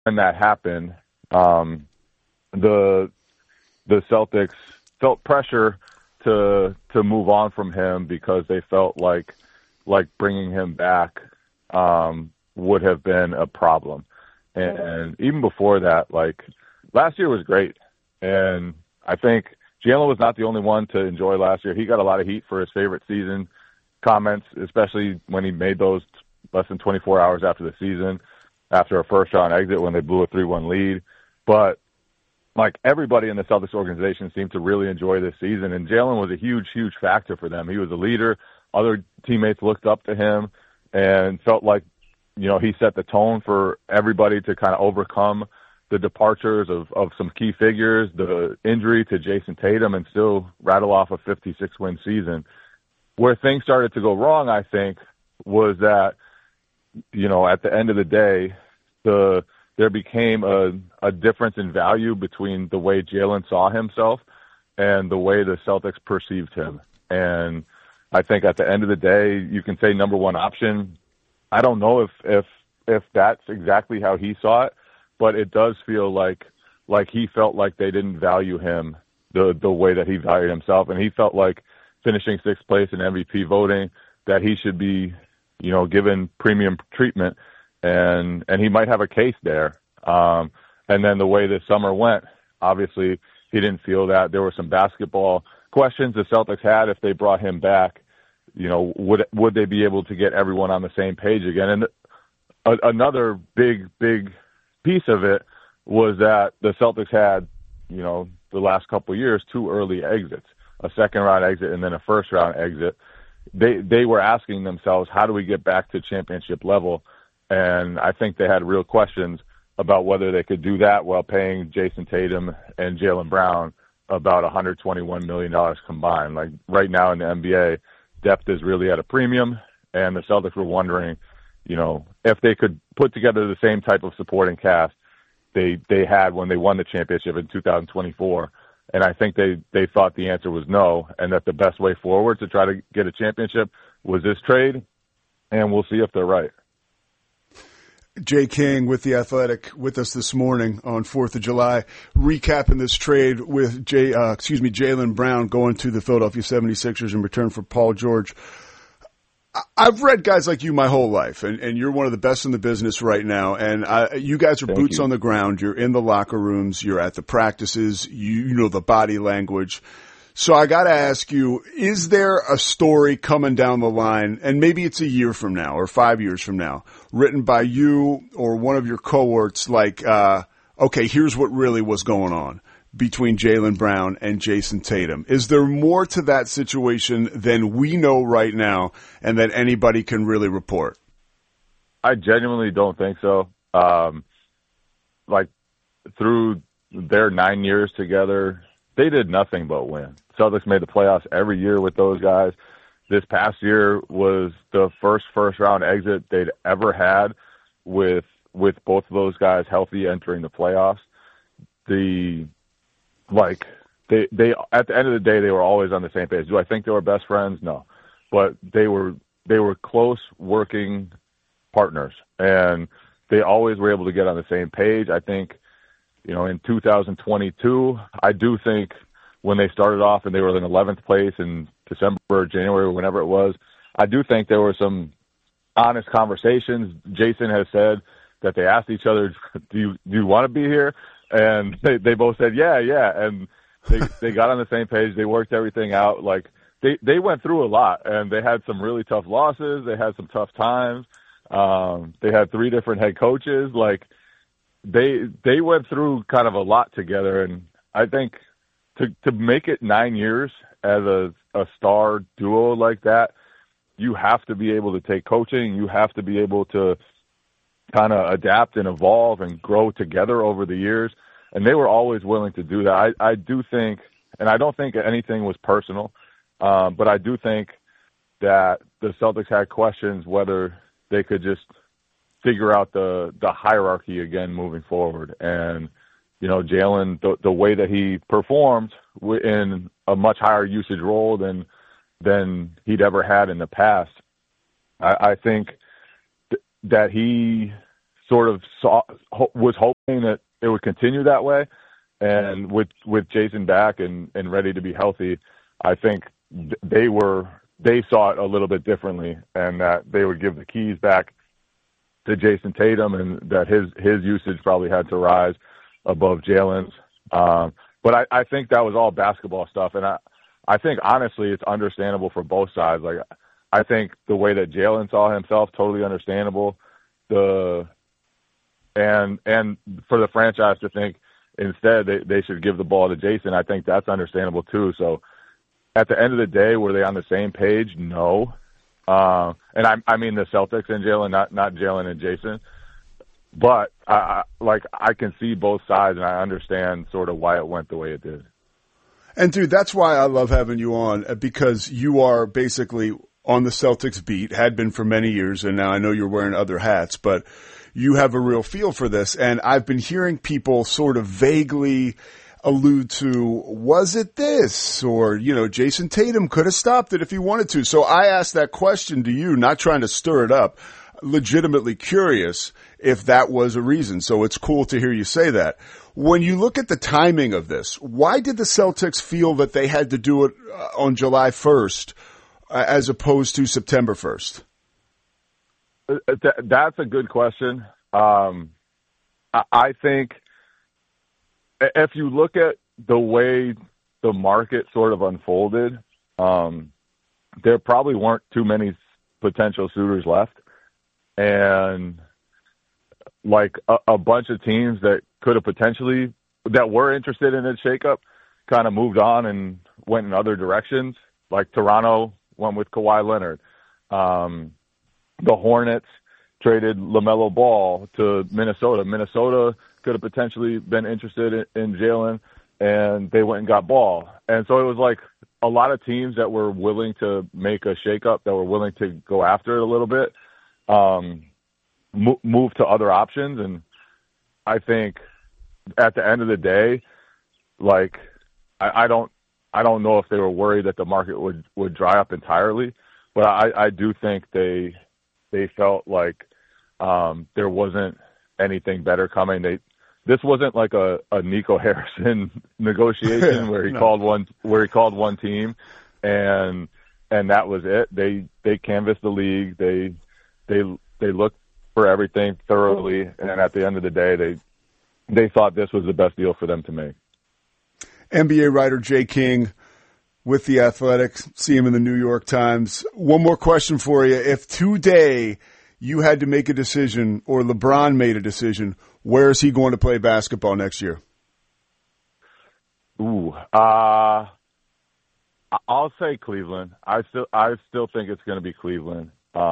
when that happened, the Celtics felt pressure to move on from him because they felt like bringing him back would have been a problem. And even before that, like last year was great, and I think Jalen was not the only one to enjoy last year. He got a lot of heat for his favorite season comments, especially when he made those less than 24 hours after the season, after a first-round exit when they blew a 3-1 lead. But like everybody in the Celtics organization seemed to really enjoy this season, and Jalen was a huge, huge factor for them. He was a leader. Other teammates looked up to him and felt like, you know, he set the tone for everybody to kind of overcome the departures of some key figures, the injury to Jason Tatum, and still rattle off a 56-win season. Where things started to go wrong, I think, was that, you know, at the end of the day, there became a difference in value between the way Jalen saw himself and the way the Celtics perceived him. And I think at the end of the day, you can say number one option. I don't know if that's exactly how he saw it, but it does feel like he felt like they didn't value him the way that he valued himself, and he felt like finishing sixth place in MVP voting, that he should be, you know, given premium treatment, and he might have a case there. And then the way this summer went, obviously he didn't feel that. There were some basketball questions the Celtics had if they brought him back. You know, would they be able to get everyone on the same page again? And another big piece of it was that the Celtics had, you know, the last couple of years, 2 early exits, a second-round exit and then a first-round exit. They were asking themselves, how do we get back to championship level? And I think they had real questions about whether they could do that while paying Jason Tatum and Jaylen Brown about $121 million combined. Like right now in the NBA, depth is really at a premium, and the Celtics were wondering, you know, if they could put together the same type of supporting cast they had when they won the championship in 2024. And I think they thought the answer was no, and that the best way forward to try to get a championship was this trade, and we'll see if they're right. Jay King with The Athletic with us this morning on 4th of July, recapping this trade with Jaylen Brown going to the Philadelphia 76ers in return for Paul George. I've read guys like you my whole life, and you're one of the best in the business right now. And you guys are boots on the ground. You're in the locker rooms. You're at the practices. You know the body language. So I got to ask you, is there a story coming down the line, and maybe it's a year from now or 5 years from now, written by you or one of your cohorts like, okay, here's what really was going on between Jaylen Brown and Jason Tatum? Is there more to that situation than we know right now and that anybody can really report? I genuinely don't think so. Like through their 9 years together, they did nothing but win. Celtics made the playoffs every year with those guys. This past year was the first round exit they'd ever had with both of those guys healthy entering the playoffs. They at the end of the day, they were always on the same page. Do I think they were best friends? No, but they were close working partners, and they always were able to get on the same page. I think, you know, in 2022, I do think when they started off and they were in 11th place in December or January or whenever it was, I do think there were some honest conversations. Jason has said that they asked each other, do you want to be here? And they both said, yeah. And they got on the same page. They worked everything out. Like they went through a lot, and they had some really tough losses. They had some tough times. They had 3 different head coaches. Like they went through kind of a lot together. And I think to make it 9 years as a star duo like that, you have to be able to take coaching. You have to be able to kind of adapt and evolve and grow together over the years. And they were always willing to do that. I do think, and I don't think anything was personal, but I do think that the Celtics had questions whether they could just figure out the hierarchy again moving forward. And, you know, Jalen, the way that he performed in a much higher usage role than he'd ever had in the past, I think that he sort of was hoping that it would continue that way. And with Jayson back and ready to be healthy, I think they saw it a little bit differently, and that they would give the keys back to Jayson Tatum, and that his usage probably had to rise above Jalen's. But I think that was all basketball stuff, and I think honestly it's understandable for both sides. Like, I think the way that Jalen saw himself, totally understandable. And for the franchise to think instead they should give the ball to Jayson, I think that's understandable too. So at the end of the day, were they on the same page? No. And I mean the Celtics and Jalen, not Jalen and Jayson. But I can see both sides, and I understand sort of why it went the way it did. And dude, that's why I love having you on, because you are basically on the Celtics beat, had been for many years, and now I know you're wearing other hats, but you have a real feel for this. And I've been hearing people sort of vaguely allude to, was it this? Or, Jayson Tatum could have stopped it if he wanted to. So I asked that question to you, not trying to stir it up, legitimately curious if that was a reason. So it's cool to hear you say that. When you look at the timing of this, why did the Celtics feel that they had to do it on July 1st as opposed to September 1st? That's a good question. I think if you look at the way the market sort of unfolded, there probably weren't too many potential suitors left. And like a bunch of teams that could have potentially, that were interested in a shakeup, kind of moved on and went in other directions. Like Toronto went with Kawhi Leonard. The Hornets traded LaMelo Ball to Minnesota. Minnesota could have potentially been interested in Jalen, and they went and got Ball. And so it was like a lot of teams that were willing to make a shakeup, that were willing to go after it a little bit, move to other options. And I think at the end of the day, like, I don't know if they were worried that the market would dry up entirely, but I do think they felt like there wasn't anything better coming. This wasn't like a Nico Harrison negotiation where he called one team and that was it. They canvassed the league. They looked for everything thoroughly, and at the end of the day, they thought this was the best deal for them to make. NBA writer Jay King with The Athletic. See him in the New York Times. One more question for you. If today you had to make a decision, or LeBron made a decision, where is he going to play basketball next year? I'll say Cleveland. I still think it's going to be Cleveland.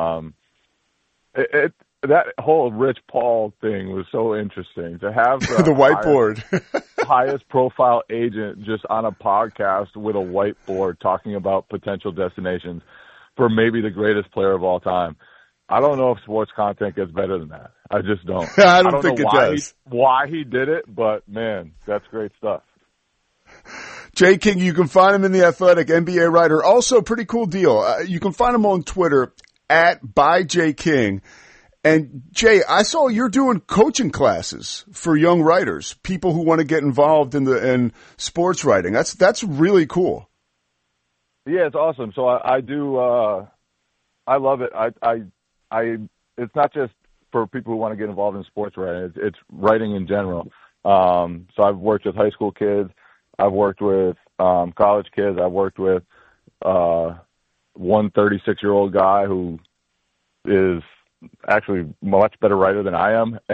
That whole Rich Paul thing was so interesting to have the whiteboard. highest profile agent just on a podcast with a whiteboard talking about potential destinations for maybe the greatest player of all time. I don't know if sports content gets better than that. I just don't. I don't think it does. Why he did it, but man, that's great stuff. Jay King, you can find him in The Athletic, NBA writer. Also, pretty cool deal. You can find him on Twitter @byJKing. And Jay, I saw you're doing coaching classes for young writers, people who want to get involved in sports writing. That's really cool. Yeah, it's awesome. So I do. I love it. It's not just for people who want to get involved in sports writing. It's writing in general. So I've worked with high school kids. I've worked with college kids. I've worked with one 36-year-old guy who is actually much better writer than I am,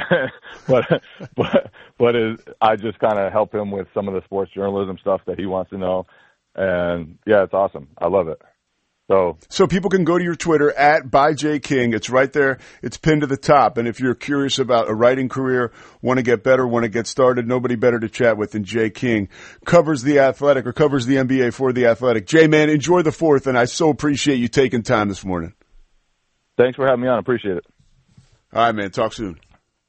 I just kind of help him with some of the sports journalism stuff that he wants to know. And yeah, it's awesome. I love it. So people can go to your Twitter @byJKing. It's right there. It's pinned to the top. And if you're curious about a writing career, want to get better, want to get started, nobody better to chat with than Jay King. Covers The Athletic, or covers the NBA for The Athletic. Jay, man, enjoy the 4th, and I so appreciate you taking time this morning. Thanks for having me on. I appreciate it. All right, man. Talk soon.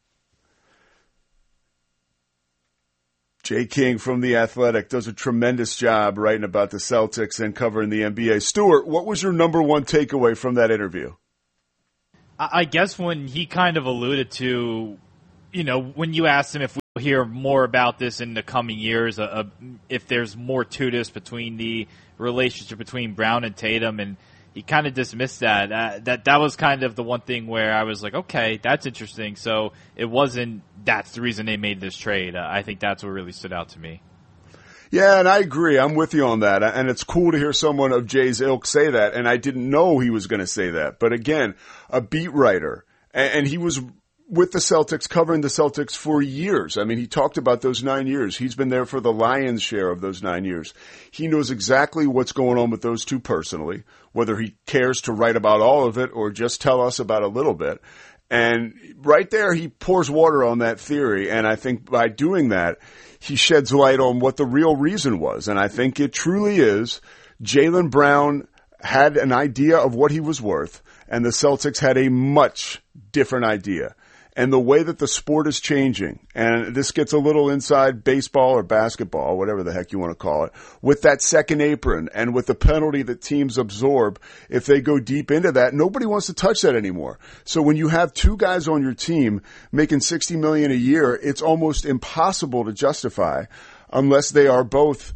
Jay King from The Athletic does a tremendous job writing about the Celtics and covering the NBA. Stuart, what was your number one takeaway from that interview? I guess when he kind of alluded to when you asked him if we'll hear more about this in the coming years, if there's more to this between the relationship between Brown and Tatum, and he kind of dismissed that. That was kind of the one thing where I was like, okay, that's interesting. So it wasn't that's the reason they made this trade. I think that's what really stood out to me. Yeah, and I agree. I'm with you on that. And it's cool to hear someone of Jay's ilk say that. And I didn't know he was going to say that. But again, a beat writer. And he was with the Celtics, covering the Celtics for years. I mean, he talked about those 9 years. He's been there for the lion's share of those 9 years. He knows exactly what's going on with those two personally, whether he cares to write about all of it or just tell us about a little bit. And right there, he pours water on that theory. And I think by doing that, he sheds light on what the real reason was. And I think it truly is Jaylen Brown had an idea of what he was worth, and the Celtics had a much different idea. And the way that the sport is changing, and this gets a little inside baseball or basketball, whatever the heck you want to call it, with that second apron and with the penalty that teams absorb, if they go deep into that, nobody wants to touch that anymore. So when you have two guys on your team making $60 million a year, it's almost impossible to justify unless they are both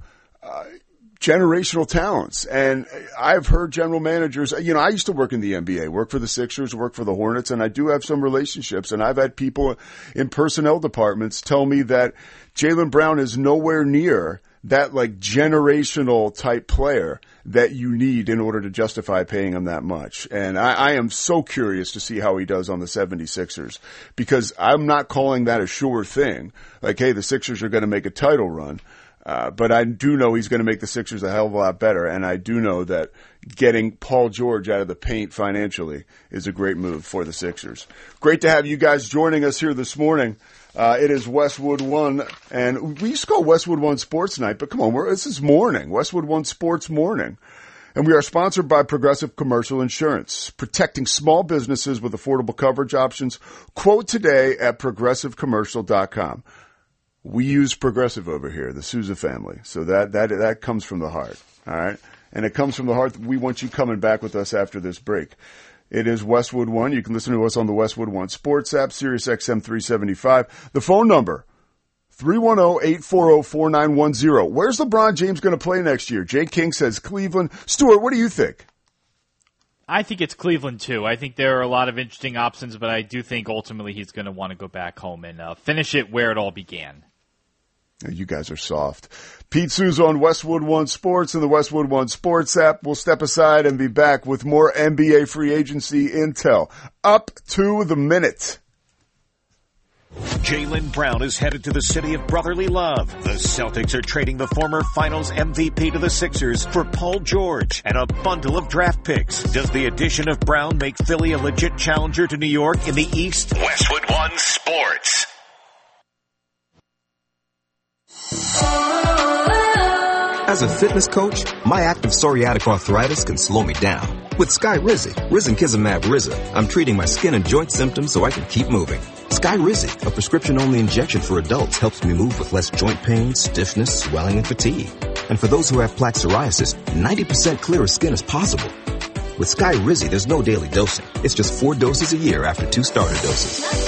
generational talents. And I've heard general managers, I used to work in the NBA, work for the Sixers, work for the Hornets, and I do have some relationships. And I've had people in personnel departments tell me that Jaylen Brown is nowhere near that like generational type player that you need in order to justify paying him that much. And I am so curious to see how he does on the 76ers, because I'm not calling that a sure thing. Like, hey, the Sixers are going to make a title run. But I do know he's going to make the Sixers a hell of a lot better, and I do know that getting Paul George out of the paint financially is a great move for the Sixers. Great to have you guys joining us here this morning. It is Westwood One, and we used to call Westwood One Sports Night, but come on, this is morning, Westwood One Sports Morning. And we are sponsored by Progressive Commercial Insurance, protecting small businesses with affordable coverage options. Quote today at progressivecommercial.com. We use Progressive over here, the Sousa family. So that comes from the heart. All right. And it comes from the heart that we want you coming back with us after this break. It is Westwood One. You can listen to us on the Westwood One Sports app, Sirius XM 375. The phone number, 310-840-4910. Where's LeBron James going to play next year? Jay King says Cleveland. Stuart, what do you think? I think it's Cleveland, too. I think there are a lot of interesting options, but I do think ultimately he's going to want to go back home and finish it where it all began. You guys are soft. Pete Sousa on Westwood One Sports and the Westwood One Sports app. We'll step aside and be back with more NBA free agency intel. Up to the minute. Jaylen Brown is headed to the city of brotherly love. The Celtics are trading the former Finals MVP to the Sixers for Paul George and a bundle of draft picks. Does the addition of Brown make Philly a legit challenger to New York in the East? Westwood One Sports. As a fitness coach, my active psoriatic arthritis can slow me down. With Skyrizi, Risankizumab Rizza, I'm treating my skin and joint symptoms so I can keep moving. Skyrizi, a prescription-only injection for adults, helps me move with less joint pain, stiffness, swelling, and fatigue. And for those who have plaque psoriasis, 90% clearer skin is possible. With Skyrizi, there's no daily dosing. It's just 4 doses a year after 2 starter doses.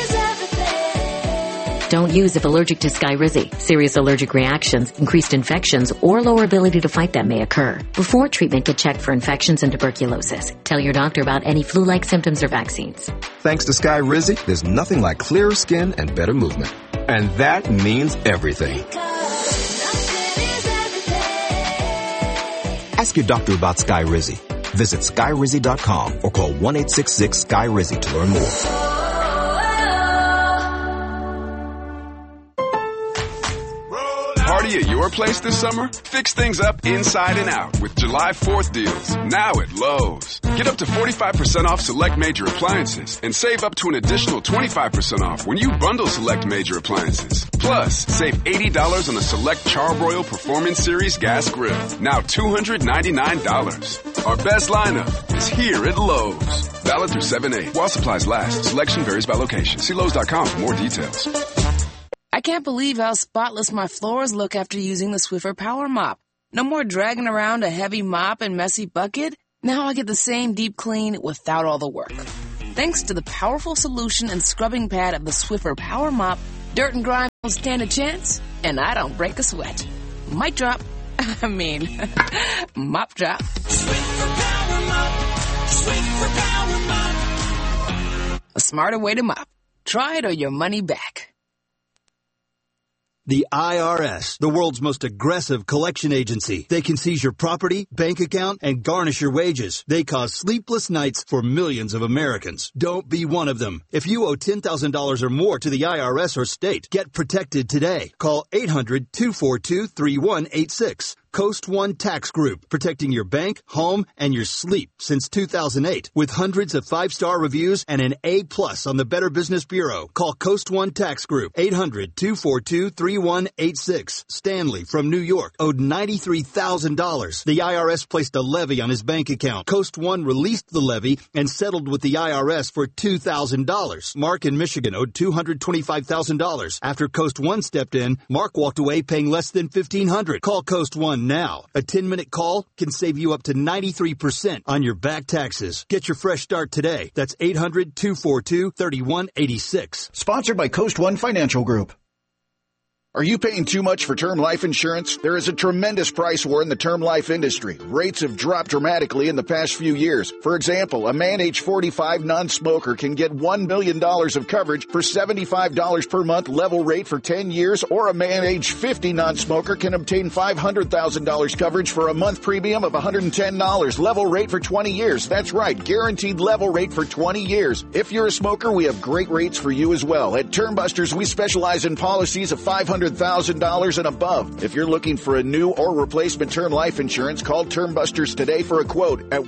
Don't use if allergic to Skyrizi. Serious allergic reactions, increased infections, or lower ability to fight them may occur. Before treatment, get checked for infections and tuberculosis. Tell your doctor about any flu-like symptoms or vaccines. Thanks to Skyrizi, there's nothing like clearer skin and better movement. And that means everything. Ask your doctor about Skyrizi. Visit Skyrizi.com or call 1-866-SKY-RIZZI to learn more. Party at your place this summer? Fix things up inside and out with July 4th deals, now at Lowe's. Get up to 45% off select major appliances and save up to an additional 25% off when you bundle select major appliances. Plus, save $80 on a select Charbroil Performance Series gas grill, now $299. Our best lineup is here at Lowe's. Valid through 7/8. While supplies last, selection varies by location. See Lowe's.com for more details. I can't believe how spotless my floors look after using the Swiffer Power Mop. No more dragging around a heavy mop and messy bucket. Now I get the same deep clean without all the work. Thanks to the powerful solution and scrubbing pad of the Swiffer Power Mop, dirt and grime don't stand a chance, and I don't break a sweat. Mic drop. Mop drop. Swiffer Power Mop. Swiffer Power Mop. A smarter way to mop. Try it or your money back. The IRS, the world's most aggressive collection agency. They can seize your property, bank account, and garnish your wages. They cause sleepless nights for millions of Americans. Don't be one of them. If you owe $10,000 or more to the IRS or state, get protected today. Call 800-242-3186. Coast One Tax Group, protecting your bank, home, and your sleep since 2008. With hundreds of 5-star reviews and an A+ on the Better Business Bureau. Call Coast One Tax Group, 800-242-3186. Stanley from New York owed $93,000. The IRS placed a levy on his bank account. Coast One released the levy and settled with the IRS for $2,000. Mark in Michigan owed $225,000. After Coast One stepped in, Mark walked away paying less than $1,500. Call Coast One now. A 10-minute call can save you up to 93% on your back taxes. Get your fresh start today. That's 800-242-3186. Sponsored by Coast One Financial Group. Are you paying too much for term life insurance? There is a tremendous price war in the term life industry. Rates have dropped dramatically in the past few years. For example, a man age 45 non-smoker can get $1 million of coverage for $75 per month level rate for 10 years, or a man age 50 non-smoker can obtain $500,000 coverage for a month premium of $110 level rate for 20 years. That's right, guaranteed level rate for 20 years. If you're a smoker, we have great rates for you as well. At Term Busters, we specialize in policies of $500,000 and above. If you're looking for a new or replacement term life insurance, call Term Busters today for a quote at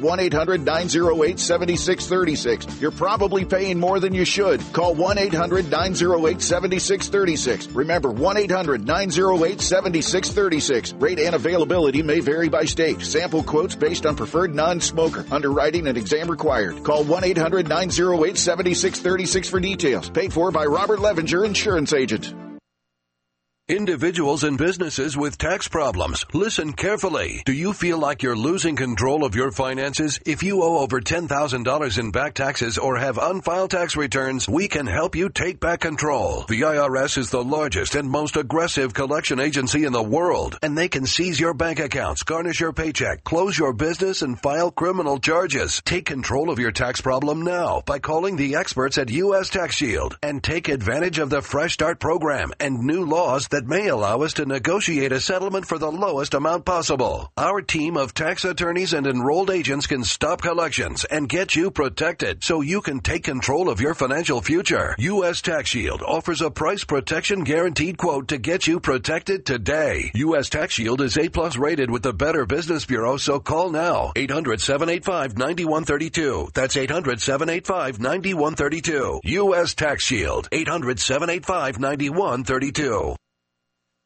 1-800-908-7636. You're probably paying more than you should. Call 1-800-908-7636. Remember, 1-800-908-7636. Rate and availability may vary by state. Sample quotes based on preferred non-smoker. Underwriting and exam required. Call 1-800-908-7636 for details. Paid for by Robert Levenger, Insurance Agent. Individuals and businesses with tax problems, listen carefully. Do you feel like you're losing control of your finances? If you owe over $10,000 in back taxes or have unfiled tax returns, we can help you take back control. The IRS is the largest and most aggressive collection agency in the world, and they can seize your bank accounts, garnish your paycheck, close your business, and file criminal charges. Take control of your tax problem now by calling the experts at U.S. Tax Shield and take advantage of the Fresh Start program and new laws that may allow us to negotiate a settlement for the lowest amount possible. Our team of tax attorneys and enrolled agents can stop collections and get you protected so you can take control of your financial future. U.S. Tax Shield offers a price protection guaranteed quote to get you protected today. U.S. Tax Shield is A+ rated with the Better Business Bureau, so call now. 800-785-9132. That's 800-785-9132. U.S. Tax Shield. 800-785-9132.